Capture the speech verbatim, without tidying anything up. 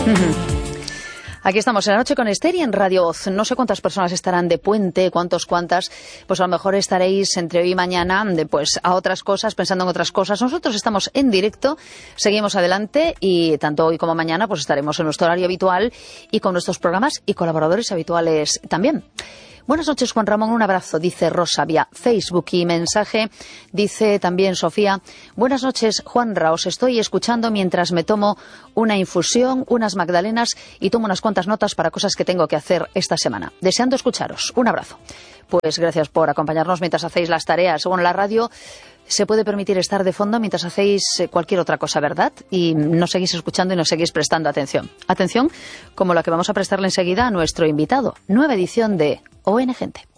Aquí estamos en La Noche con Esther y en Radio Oz. No sé cuántas personas estarán de puente, cuántos, cuántas. Pues a lo mejor estaréis entre hoy y mañana de, pues, a otras cosas, pensando en otras cosas. Nosotros estamos en directo, seguimos adelante y tanto hoy como mañana pues estaremos en nuestro horario habitual y con nuestros programas y colaboradores habituales también. Buenas noches, Juan Ramón, un abrazo, dice Rosa vía Facebook y mensaje, dice también Sofía. Buenas noches, Juanra, os estoy escuchando mientras me tomo una infusión, unas magdalenas y tomo unas cuantas notas para cosas que tengo que hacer esta semana. Deseando escucharos. Un abrazo. Pues gracias por acompañarnos mientras hacéis las tareas. Bueno, la radio se puede permitir estar de fondo mientras hacéis cualquier otra cosa, ¿verdad? Y nos seguís escuchando y nos seguís prestando atención. Atención, como la que vamos a prestarle enseguida a nuestro invitado. Nueva edición de O N Gente.